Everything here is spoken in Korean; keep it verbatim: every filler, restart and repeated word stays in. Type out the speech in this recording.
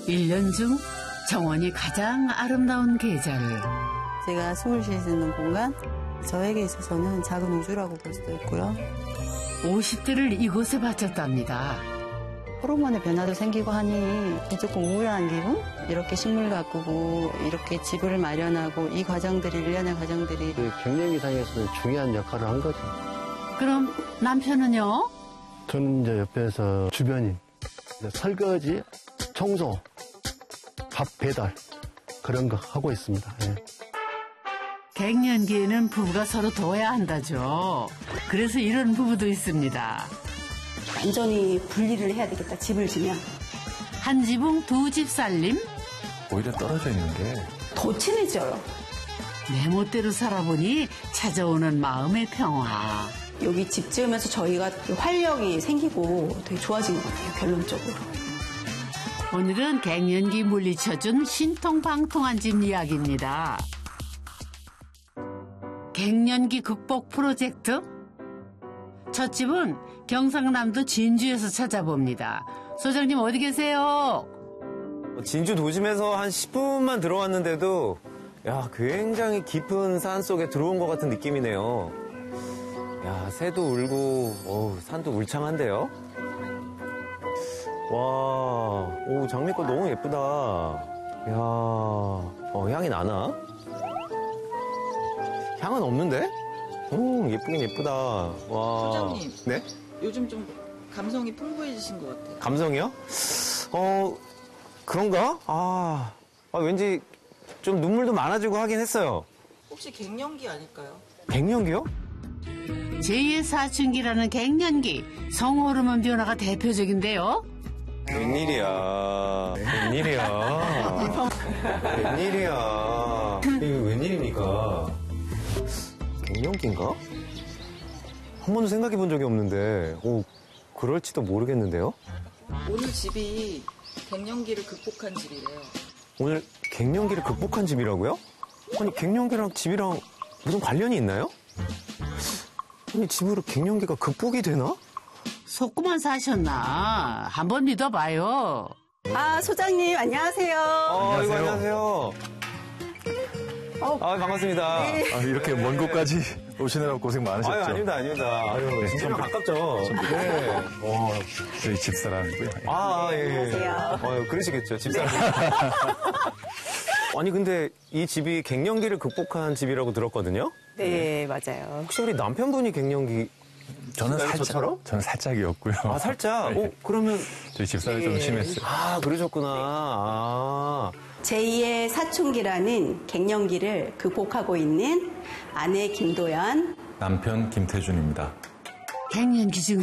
일 년 중 정원이 가장 아름다운 계절. 제가 숨을 쉴 수 있는 공간, 저에게 있어서는 작은 우주라고 볼 수도 있고요. 오십 대를 이곳에 바쳤답니다. 호르몬의 변화도 생기고 하니 조금 우울한 기분? 이렇게 식물 가꾸고 이렇게 집을 마련하고 이 과정들이 일련의 과정들이 그 갱년기상에서는 중요한 역할을 한 거죠. 그럼 남편은요? 저는 이제 옆에서 주변인, 설거지, 청소, 밥 배달 그런 거 하고 있습니다. 예. 갱년기에는 부부가 서로 도와야 한다죠. 그래서 이런 부부도 있습니다. 완전히 분리를 해야 되겠다, 집을 지면. 한 지붕 두 집 살림? 오히려 떨어져 있는 게 더 친해져요. 내 멋대로 살아보니 찾아오는 마음의 평화. 여기 집 지으면서 저희가 활력이 생기고 되게 좋아진 것 같아요, 결론적으로. 오늘은 갱년기 물리쳐준 신통방통한 집 이야기입니다. 갱년기 극복 프로젝트? 첫 집은 경상남도 진주에서 찾아봅니다. 소장님 어디 계세요? 진주 도심에서 한 십 분만 들어왔는데도 야 굉장히 깊은 산 속에 들어온 것 같은 느낌이네요. 야 새도 울고 어우, 산도 울창한데요. 와, 오 장미꽃 너무 예쁘다. 야, 어, 향이 나나? 향은 없는데? 음 예쁘긴 예쁘다. 와. 소장님. 네? 요즘 좀 감성이 풍부해지신 것 같아요. 감성이요? 어, 그런가? 아, 아, 왠지 좀 눈물도 많아지고 하긴 했어요. 혹시 갱년기 아닐까요? 갱년기요? 제이의 사춘기라는 갱년기, 성호르몬 변화가 대표적인데요. 웬일이야. 웬일이야. 웬일이야. 이게 웬일입니까? 갱년기인가? 한 번도 생각해 본 적이 없는데, 오, 그럴지도 모르겠는데요? 오늘 집이 갱년기를 극복한 집이래요. 오늘 갱년기를 극복한 집이라고요? 아니, 갱년기랑 집이랑 무슨 관련이 있나요? 아니, 집으로 갱년기가 극복이 되나? 속고만 사셨나? 한번 믿어봐요. 아, 소장님, 안녕하세요. 어, 안녕하세요. 이거 안녕하세요. 어. 아, 반갑습니다. 아, 이렇게 먼 곳까지 오시느라고 고생 많으셨죠? 아유, 아닙니다, 아닙니다. 아유, 진짜로 가깝죠. 네. 어, 저희 집사람이고요. 아, 예. 안녕하세요. 어, 그러시겠죠, 집사람. 아니, 근데 이 집이 갱년기를 극복한 집이라고 들었거든요? 네, 맞아요. 혹시 우리 남편분이 갱년기 저는 진짜요, 살짝, 저처럼? 저는 살짝이었고요. 아, 살짝? 네. 어, 그러면. 저희 집사람이 좀 심했어요. 아, 그러셨구나. 아. 제이의 사춘기라는 갱년기를 극복하고 있는 아내 김도연. 남편 김태준입니다. 갱년기 증상